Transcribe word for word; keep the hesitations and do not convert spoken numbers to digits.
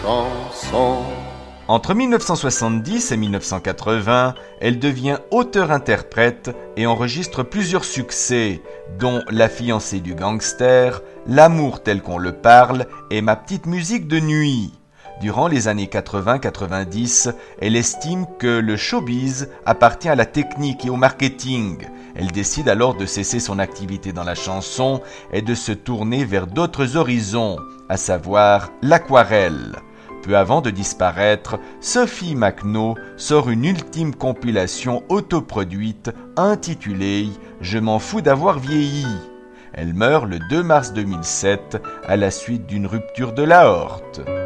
chanson. Entre mille neuf cent soixante-dix et mille neuf cent quatre-vingts, elle devient auteure-interprète et enregistre plusieurs succès, dont La fiancée du gangster, L'amour tel qu'on le parle et Ma petite musique de nuit. Durant les années quatre-vingts quatre-vingt-dix, elle estime que le showbiz appartient à la technique et au marketing. Elle décide alors de cesser son activité dans la chanson et de se tourner vers d'autres horizons, à savoir l'aquarelle. Peu avant de disparaître, Sophie McNo sort une ultime compilation autoproduite intitulée « Je m'en fous d'avoir vieilli ». Elle meurt le deux mars deux mille sept à la suite d'une rupture de l'aorte.